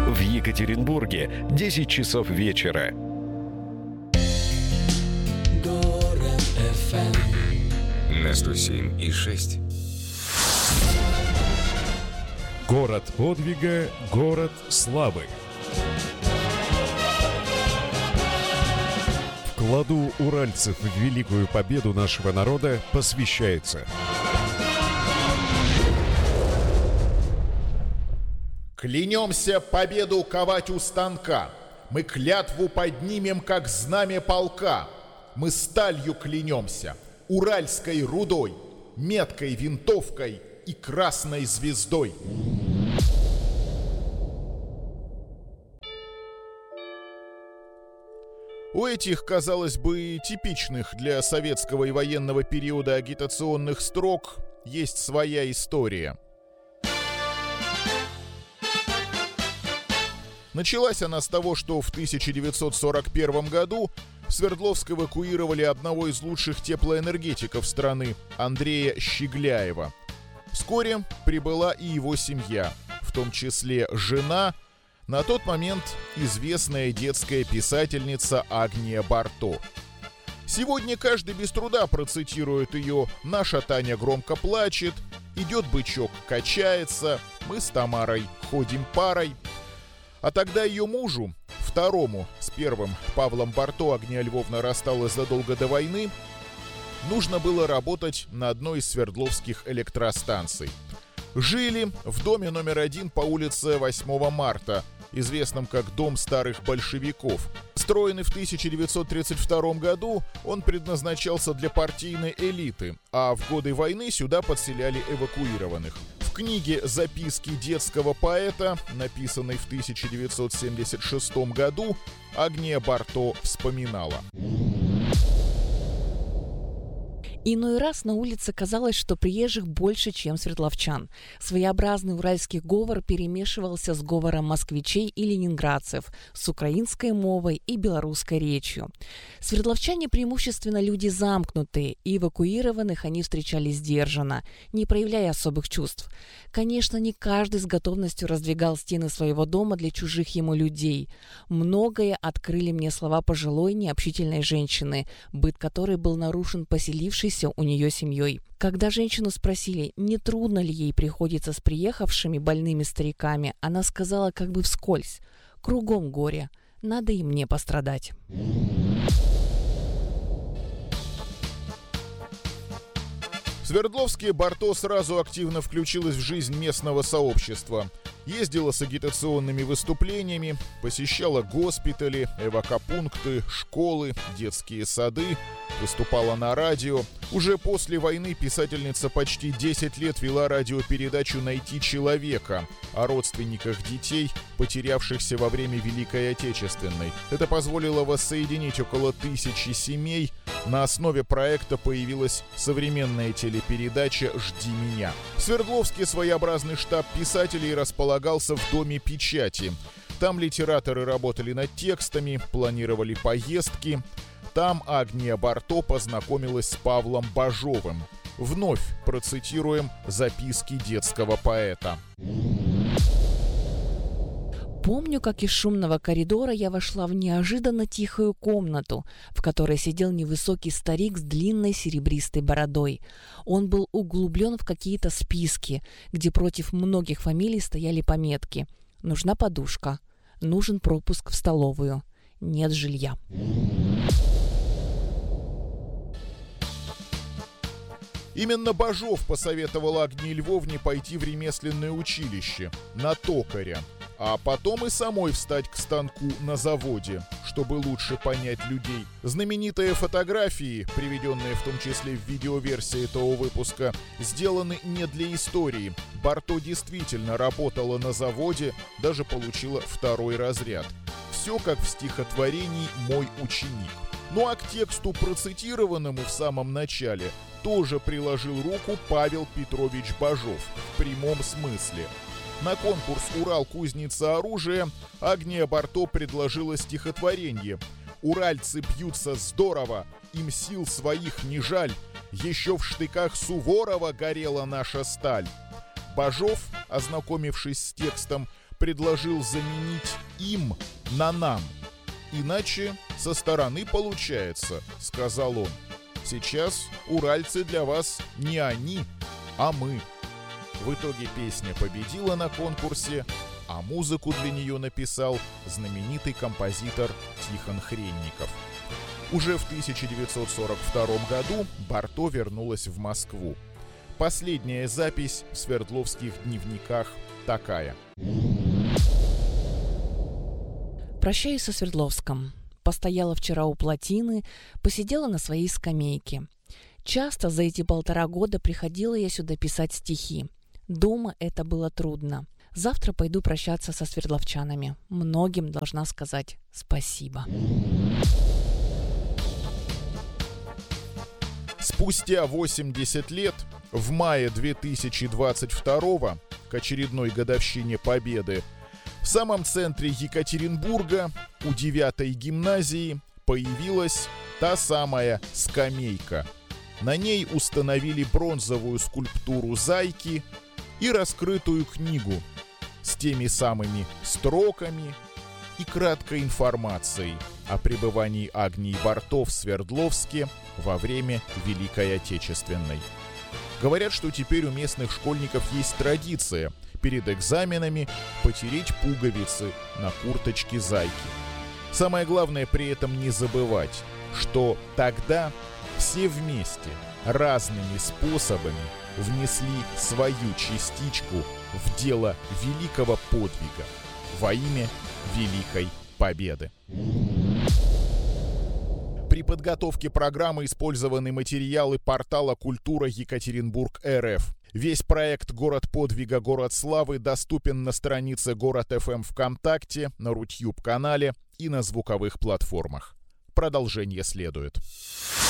В Екатеринбурге 10 часов вечера. Город FM на 107,6. Город подвига, город славы. Вкладу уральцев в великую победу нашего народа посвящается. Клянемся победу ковать у станка. Мы клятву поднимем, как знамя полка. Мы сталью клянемся, уральской рудой, меткой винтовкой и красной звездой. У этих, казалось бы, типичных для советского и военного периода агитационных строк есть своя история. Началась она с того, что в 1941 году в Свердловск эвакуировали одного из лучших теплоэнергетиков страны, Андрея Щегляева. Вскоре прибыла и его семья, в том числе жена, на тот момент известная детская писательница Агния Барто. Сегодня каждый без труда процитирует ее: «Наша Таня громко плачет», «Идет бычок, качается», «Мы с Тамарой ходим парой». А тогда ее мужу, второму, с первым, Павлом Барто, Агния Львовна рассталась задолго до войны, нужно было работать на одной из свердловских электростанций. Жили в доме номер 1 по улице 8 марта, известном как Дом старых большевиков. Строенный в 1932 году, он предназначался для партийной элиты, а в годы войны сюда подселяли эвакуированных. В книге «Записки детского поэта», написанной в 1976 году, Агния Барто вспоминала. Иной раз на улице казалось, что приезжих больше, чем свердловчан. Своеобразный уральский говор перемешивался с говором москвичей и ленинградцев, с украинской мовой и белорусской речью. Свердловчане преимущественно люди замкнутые, и эвакуированных они встречали сдержанно, не проявляя особых чувств. Конечно, не каждый с готовностью раздвигал стены своего дома для чужих ему людей. Многое открыли мне слова пожилой, необщительной женщины, быт которой был нарушен поселившейся у нее семьей. Когда женщину спросили, не трудно ли ей приходится с приехавшими больными стариками, она сказала как бы вскользь: «Кругом горе, надо и мне пострадать». В Свердловске Барто сразу активно включилась в жизнь местного сообщества. Ездила с агитационными выступлениями, посещала госпитали, эвакопункты, школы, детские сады, выступала на радио. Уже после войны писательница почти 10 лет вела радиопередачу «Найти человека» о родственниках детей, потерявшихся во время Великой Отечественной. Это позволило воссоединить около 1000 семей. На основе проекта появилась современная телепередача «Жди меня». В Свердловске своеобразный штаб писателей располагался в Доме печати. Там литераторы работали над текстами, планировали поездки. Там Агния Барто познакомилась с Павлом Бажовым. Вновь процитируем записки детского поэта. Помню, как из шумного коридора я вошла в неожиданно тихую комнату, в которой сидел невысокий старик с длинной серебристой бородой. Он был углублен в какие-то списки, где против многих фамилий стояли пометки: «Нужна подушка», «Нужен пропуск в столовую», «Нет жилья». Именно Бажов посоветовал Агнии Львовне пойти в ремесленное училище, на токаря, а потом и самой встать к станку на заводе, чтобы лучше понять людей. Знаменитые фотографии, приведенные в том числе в видеоверсии этого выпуска, сделаны не для истории. Барто действительно работала на заводе, даже получила 2-й разряд. Все как в стихотворении «Мой ученик». Ну а к тексту, процитированному в самом начале, тоже приложил руку Павел Петрович Бажов в прямом смысле. На конкурс «Урал. Кузница оружия» Агния Барто предложила стихотворение: «Уральцы бьются здорово, им сил своих не жаль, еще в штыках Суворова горела наша сталь». Бажов, ознакомившись с текстом, предложил заменить «им» на «нам». «Иначе со стороны получается», — сказал он. «Сейчас уральцы для вас не они, а мы». В итоге песня победила на конкурсе, а музыку для нее написал знаменитый композитор Тихон Хренников. Уже в 1942 году Барто вернулась в Москву. Последняя запись в Свердловских дневниках такая. Прощаюсь со Свердловском. Постояла вчера у плотины, посидела на своей скамейке. Часто за эти 1,5 года приходила я сюда писать стихи. Дома это было трудно. Завтра пойду прощаться со свердловчанами. Многим должна сказать спасибо. Спустя 80 лет, в мае 2022 к очередной годовщине Победы, в самом центре Екатеринбурга, у 9-й гимназии, появилась та самая скамейка. На ней установили бронзовую скульптуру зайки и раскрытую книгу с теми самыми строками и краткой информацией о пребывании Агнии Барто в Свердловске во время Великой Отечественной. Говорят, что теперь у местных школьников есть традиция перед экзаменами потереть пуговицы на курточке зайки. Самое главное при этом не забывать, что тогда все вместе разными способами внесли свою частичку в дело великого подвига во имя Великой Победы. При подготовке программы использованы материалы портала «Культура Екатеринбург.РФ». Весь проект «Город подвига. Город славы» доступен на странице Город ФМ ВКонтакте, на Рутюб-канале и на звуковых платформах. Продолжение следует.